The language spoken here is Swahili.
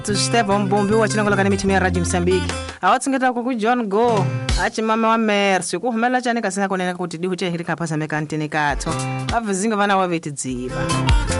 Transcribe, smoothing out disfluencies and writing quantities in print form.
Steve Mbombi wa chinangola kana mitimia Radio Msambiki. Awatsingeta ku John Go. Achi mama wa Mercy ku humela chane kasinga konena kuti dihu che hirika pasa mekantini katho. Avuzinga vana wa vetidziva.